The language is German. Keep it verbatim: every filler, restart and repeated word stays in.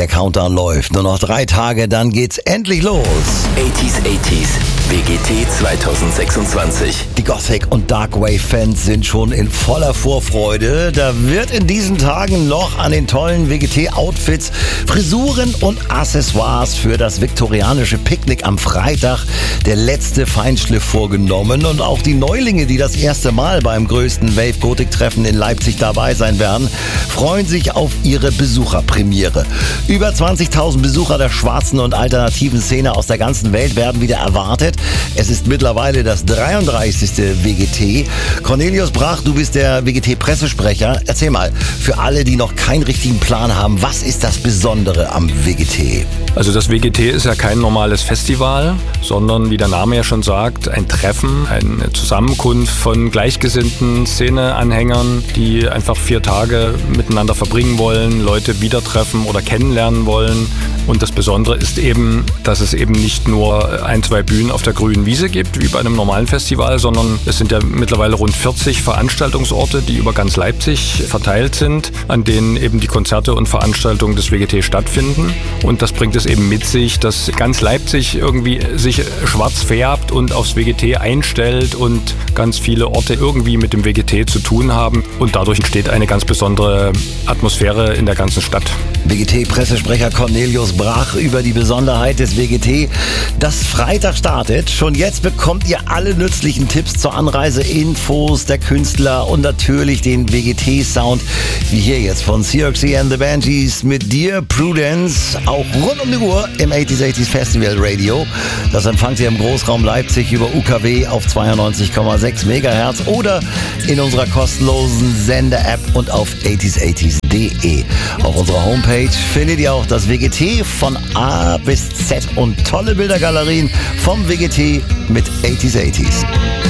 Der Countdown läuft. Nur noch drei Tage, dann geht's endlich los. achtziger, achtziger W G T zwanzig sechsundzwanzig. Die Gothic- und Darkwave-Fans sind schon in voller Vorfreude. Da wird in diesen Tagen noch an den tollen W G T-Outfits, Frisuren und Accessoires für das viktorianische Picknick am Freitag der letzte Feinschliff vorgenommen. Und auch die Neulinge, die das erste Mal beim größten Wave-Gothic-Treffen in Leipzig dabei sein werden, freuen sich auf ihre Besucherpremiere. Über zwanzigtausend Besucher der schwarzen und alternativen Szene aus der ganzen Welt werden wieder erwartet. Es ist mittlerweile das dreiunddreißigste W G T. Cornelius Brach, du bist der W G T-Pressesprecher. Erzähl mal, für alle, die noch keinen richtigen Plan haben, was ist das Besondere am W G T? Also das W G T ist ja kein normales Festival, sondern wie der Name ja schon sagt, ein Treffen, eine Zusammenkunft von gleichgesinnten Szeneanhängern, die einfach vier Tage miteinander verbringen wollen, Leute wieder treffen oder kennenlernen wollen. Und das Besondere ist eben, dass es eben nicht nur ein, zwei Bühnen auf der grünen Wiese gibt, wie bei einem normalen Festival, sondern es sind ja mittlerweile rund vierzig Veranstaltungsorte, die über ganz Leipzig verteilt sind, an denen eben die Konzerte und Veranstaltungen des W G T stattfinden. Und das bringt es eben mit sich, dass ganz Leipzig irgendwie sich schwarz färbt und aufs W G T einstellt und ganz viele Orte irgendwie mit dem W G T zu tun haben. Und dadurch entsteht eine ganz besondere Atmosphäre in der ganzen Stadt. W G T-Pressesprecher Cornelius Brach über die Besonderheit des W G T, das Freitag startet. Schon jetzt bekommt ihr alle nützlichen Tipps zur Anreise, Infos der Künstler und natürlich den W G T-Sound, wie hier jetzt von Circe and the Banshees mit dir, Prudence, auch rund um die Uhr im achtziger, achtziger Festival Radio. Das empfangt ihr im Großraum Leipzig über U K W auf zweiundneunzig Komma sechs Megahertz oder in unserer kostenlosen Sender-App und auf achtziger, achtziger punkt de. Auf unserer Homepage findet ihr auch das W G T von A bis Z und tolle Bildergalerien vom W G T mit achtziger, achtziger.